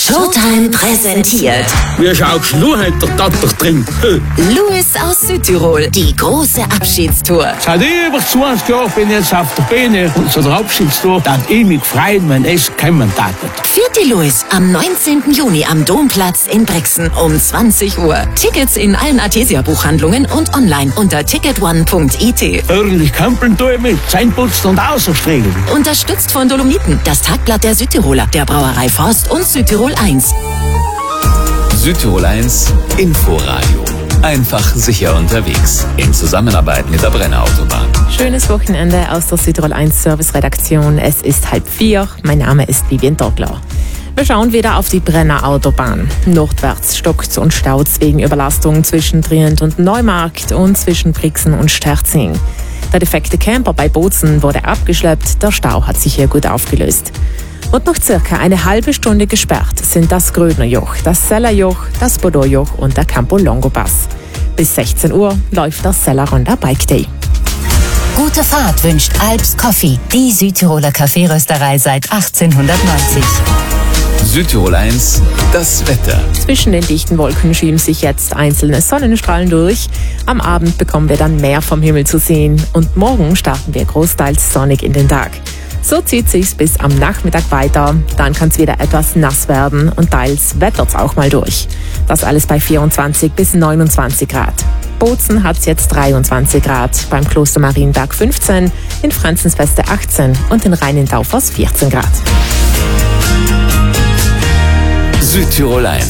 Showtime präsentiert. Wie schaust du heute der Tatter drin? Louis aus Südtirol, die große Abschiedstour. Seit über 20 Jahren bin ich jetzt auf der Bühne und so der Abschiedstour, dass ich mich freuen, wenn es kommen darf. Vierte Louis am 19. Juni am Domplatz in Brixen um 20 Uhr. Tickets in allen Artesia-Buchhandlungen und online unter ticketone.it. Ordentlich kampeln tue ich mit, Zähneputzen und Außerstregeln. Unterstützt von Dolomiten, das Tagblatt der Südtiroler, der Brauerei Forst und Südtirol 1. Südtirol 1 Inforadio. Einfach sicher unterwegs. In Zusammenarbeit mit der Brenner Autobahn. Schönes Wochenende aus der Südtirol 1 Service-Redaktion. Es ist 3:30. Mein Name ist Vivian Dogler. Wir schauen wieder auf die Brenner Autobahn. Nordwärts stockt und staut wegen Überlastung zwischen Trient und Neumarkt und zwischen Brixen und Sterzing. Der defekte Camper bei Bozen wurde abgeschleppt. Der Stau hat sich hier gut aufgelöst. Und noch circa eine halbe Stunde gesperrt sind das Grödnerjoch, das Sellerjoch, das Bodorjoch und der Campo Longo Pass. Bis 16 Uhr läuft der Selleronda Bike Day. Gute Fahrt wünscht Alps Coffee, die Südtiroler Kaffeerösterei seit 1890. Südtirol 1, das Wetter. Zwischen den dichten Wolken schieben sich jetzt einzelne Sonnenstrahlen durch. Am Abend bekommen wir dann mehr vom Himmel zu sehen. Und morgen starten wir großteils sonnig in den Tag. So zieht sich's bis am Nachmittag weiter. Dann kann es wieder etwas nass werden und teils wettert's auch mal durch. Das alles bei 24 bis 29 Grad. Bozen hat's jetzt 23 Grad, beim Kloster Marienberg 15, in Franzensfeste 18 und in Rhein-in-Taufers 14 Grad. Südtirol 1.